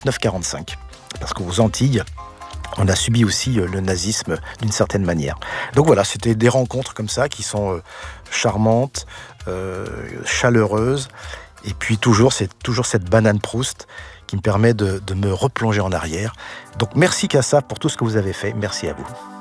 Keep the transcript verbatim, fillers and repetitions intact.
neuf quarante-cinq. Parce qu'aux Antilles, on a subi aussi euh, le nazisme d'une certaine manière. Donc voilà, c'était des rencontres comme ça qui sont euh, charmantes, euh, chaleureuses. Et puis toujours, c'est toujours cette banane Proust qui me permet de, de me replonger en arrière. Donc merci Kassa pour tout ce que vous avez fait. Merci à vous.